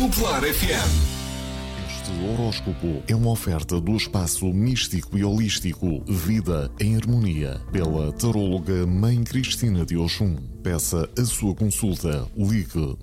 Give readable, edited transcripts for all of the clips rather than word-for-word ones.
Popular FM. Este horóscopo é uma oferta do espaço místico e holístico Vida em Harmonia, pela taróloga Mãe Cristina de Oxum. Peça a sua consulta. Ligue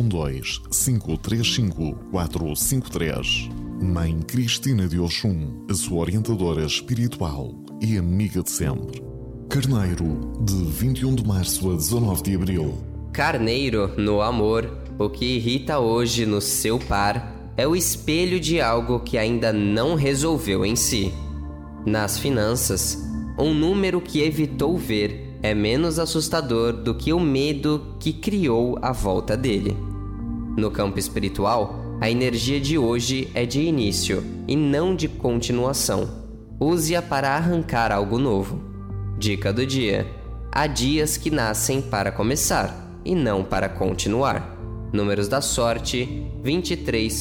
912-535-453. Mãe Cristina de Oxum, a sua orientadora espiritual e amiga de sempre. Carneiro, de 21 de março a 19 de abril. Carneiro, no amor, o que irrita hoje no seu par é o espelho de algo que ainda não resolveu em si. Nas finanças, um número que evitou ver é menos assustador do que o medo que criou à volta dele. No campo espiritual, a energia de hoje é de início e não de continuação. Use-a para arrancar algo novo. Dica do dia: há dias que nascem para começar e não para continuar. Números da sorte: 23,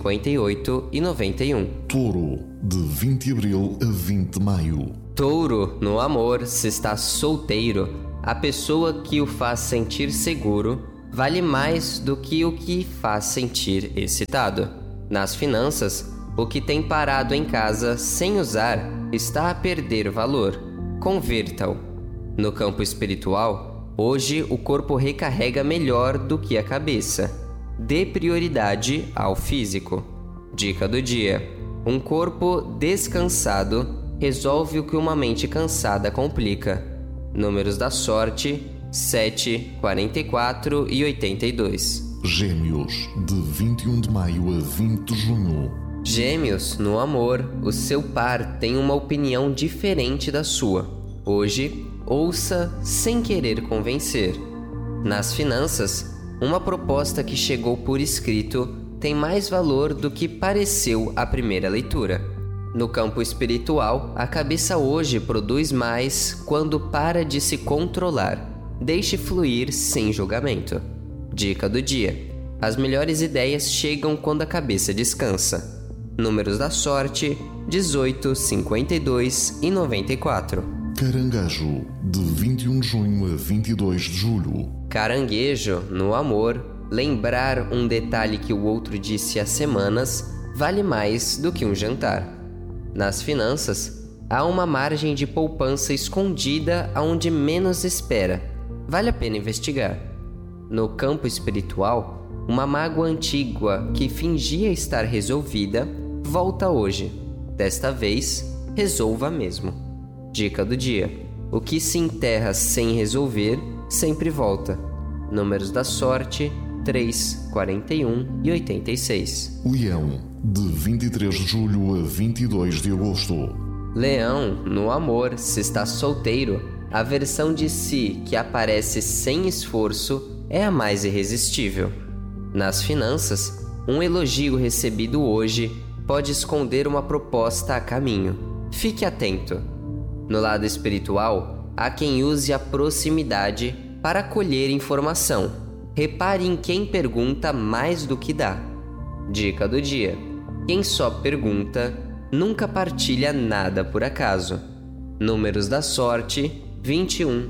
58 e 91. Touro, de 20 de abril a 20 de maio. Touro, no amor, se está solteiro, a pessoa que o faz sentir seguro vale mais do que o que faz sentir excitado. Nas finanças, o que tem parado em casa sem usar está a perder valor. Converta-o. No campo espiritual, hoje o corpo recarrega melhor do que a cabeça. Dê prioridade ao físico. Dica do dia: um corpo descansado resolve o que uma mente cansada complica. Números da sorte: 7, 44 e 82. Gêmeos, de 21 de maio a 20 de junho. Gêmeos, no amor, o seu par tem uma opinião diferente da sua. Hoje, ouça sem querer convencer. Nas finanças, uma proposta que chegou por escrito tem mais valor do que pareceu à primeira leitura. No campo espiritual, a cabeça hoje produz mais quando para de se controlar. Deixe fluir sem julgamento. Dica do dia: as melhores ideias chegam quando a cabeça descansa. Números da sorte: 18, 52 e 94. Caranguejo, de 21 de junho a 22 de julho. Caranguejo, no amor, lembrar um detalhe que o outro disse há semanas vale mais do que um jantar. Nas finanças, há uma margem de poupança escondida aonde menos espera. Vale a pena investigar. No campo espiritual, uma mágoa antiga que fingia estar resolvida volta hoje. Desta vez, resolva mesmo. Dica do dia: o que se enterra sem resolver sempre volta. Números da sorte: 3, 41 e 86. Leão, de 23 de julho a 22 de agosto. Leão, no amor, se está solteiro, a versão de si que aparece sem esforço é a mais irresistível. Nas finanças, um elogio recebido hoje pode esconder uma proposta a caminho. Fique atento. No lado espiritual, há quem use a proximidade para colher informação. Repare em quem pergunta mais do que dá. Dica do dia: quem só pergunta nunca partilha nada por acaso. Números da sorte: 21,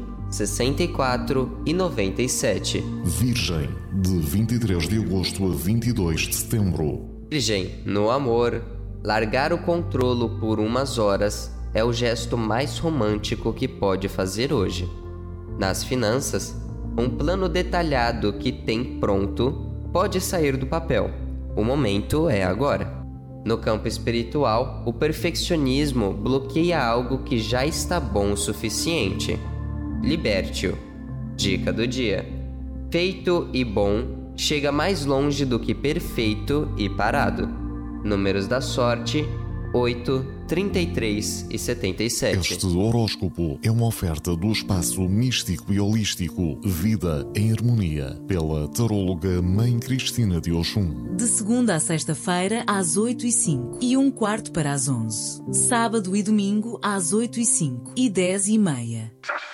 64 e 97. Virgem, de 23 de agosto a 22 de setembro. Virgem, no amor, largar o controlo por umas horas é o gesto mais romântico que pode fazer hoje. Nas finanças, um plano detalhado que tem pronto pode sair do papel. O momento é agora. No campo espiritual, o perfeccionismo bloqueia algo que já está bom o suficiente. Liberte-o. Dica do dia: feito e bom chega mais longe do que perfeito e parado. Números da sorte: 8, 33 e 77. Este horóscopo é uma oferta do espaço místico e holístico Vida em Harmonia, pela taróloga Mãe Cristina de Oxum. De segunda a sexta-feira, às 8h05 e 1/4 para as 11. Sábado e domingo, às 8h05 e 10h30.